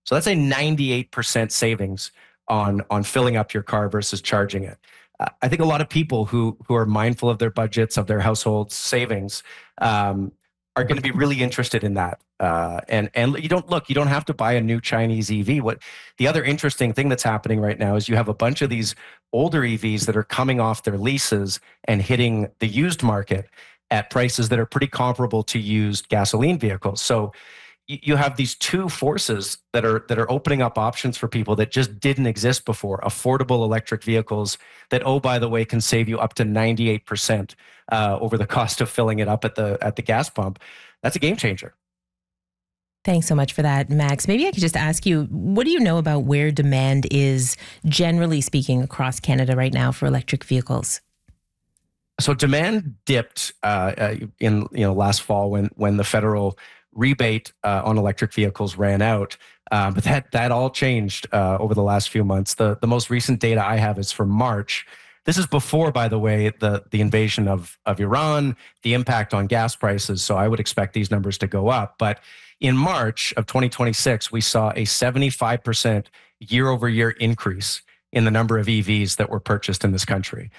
So that's a 98% savings on filling up your car versus charging it. I think a lot of people who are mindful of their budgets, of their household savings, are going to be really interested in that. And you don't have to buy a new Chinese EV. What the other interesting thing that's happening right now is you have a bunch of these older EVs that are coming off their leases and hitting the used market at prices that are pretty comparable to used gasoline vehicles. So you have these two forces that are opening up options for people that just didn't exist before. Affordable electric vehicles that, oh, by the way, can save you up to 98% over the cost of filling it up at the gas pump. That's a game changer. Thanks so much for that, Max. Maybe I could just ask you, what do you know about where demand is, generally speaking, across Canada right now for electric vehicles? So demand dipped in last fall when the federal rebate on electric vehicles ran out. But that all changed over the last few months. The most recent data I have is from March. This is before, by the way, the invasion of Iran, the impact on gas prices. So I would expect these numbers to go up. But in March of 2026, we saw a 75% year-over-year increase in the number of EVs that were purchased in this country.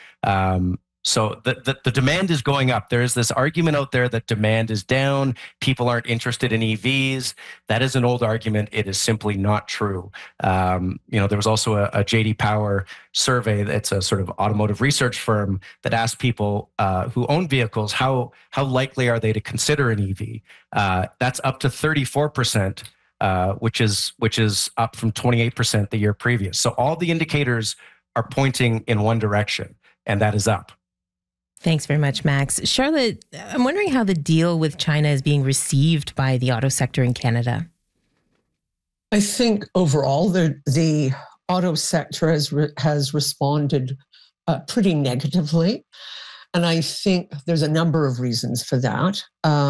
So the demand is going up. There is this argument out there that demand is down. People aren't interested in EVs. That is an old argument. It is simply not true. There was also a J.D. Power survey. That's a sort of automotive research firm that asked people who own vehicles, how likely are they to consider an EV? That's up to 34%. Which is up from 28% the year previous. So all the indicators are pointing in one direction, and that is up. Thanks very much, Max. Charlotte, I'm wondering how the deal with China is being received by the auto sector in Canada. I think overall the auto sector has responded pretty negatively. And I think there's a number of reasons for that.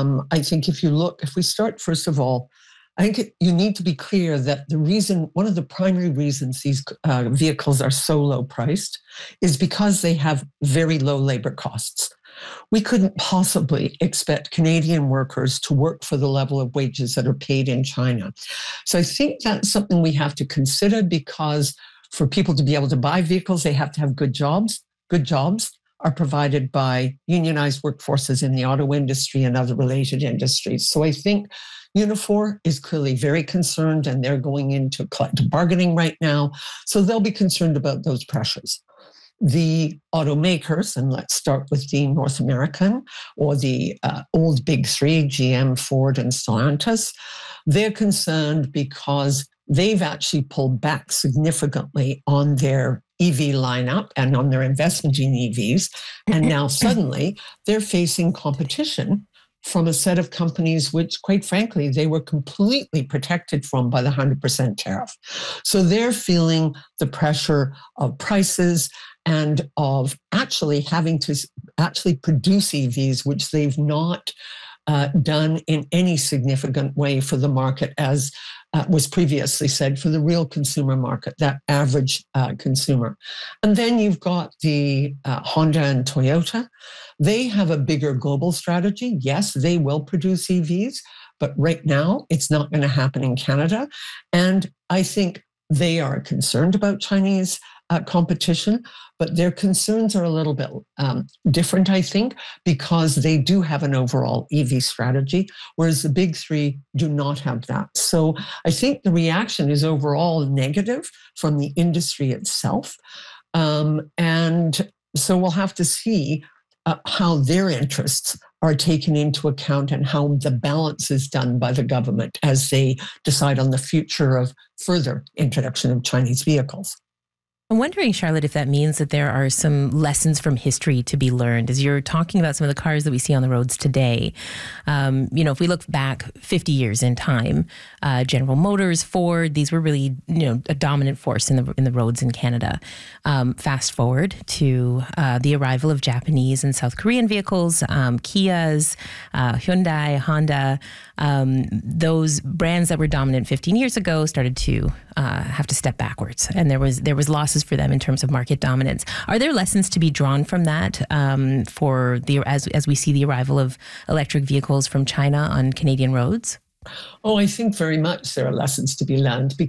I think if we start, first of all, I think you need to be clear that one of the primary reasons these vehicles are so low priced is because they have very low labor costs. We couldn't possibly expect Canadian workers to work for the level of wages that are paid in China. So I think that's something we have to consider, because for people to be able to buy vehicles, they have to have good jobs. Good jobs are provided by unionized workforces in the auto industry and other related industries. So I think Unifor is clearly very concerned, and they're going into collective bargaining right now. So they'll be concerned about those pressures. The automakers, and let's start with the North American or the old big three, GM, Ford, and Stellantis, they're concerned because they've actually pulled back significantly on their EV lineup and on their investment in EVs. And now suddenly they're facing competition from a set of companies which, quite frankly, they were completely protected from by the 100% tariff. So they're feeling the pressure of prices and of actually having to actually produce EVs, which they've not done in any significant way for the market, as was previously said, for the real consumer market, that average consumer. And then you've got the Honda and Toyota. They have a bigger global strategy. Yes, they will produce EVs, but right now it's not going to happen in Canada. And I think they are concerned about Chinese competition, but their concerns are a little bit different, I think, because they do have an overall EV strategy, whereas the big three do not have that. So I think the reaction is overall negative from the industry itself. And so we'll have to see how their interests are taken into account and how the balance is done by the government as they decide on the future of further introduction of Chinese vehicles. I'm wondering, Charlotte, if that means that there are some lessons from history to be learned as you're talking about some of the cars that we see on the roads today. If we look back 50 years in time, General Motors, Ford, these were really, a dominant force in the roads in Canada. Fast forward to the arrival of Japanese and South Korean vehicles, Kias, Hyundai, Honda, those brands that were dominant 15 years ago started to have to step backwards, and there was losses for them in terms of market dominance. Are there lessons to be drawn from that as we see the arrival of electric vehicles from China on Canadian roads? Oh, I think very much there are lessons to be learned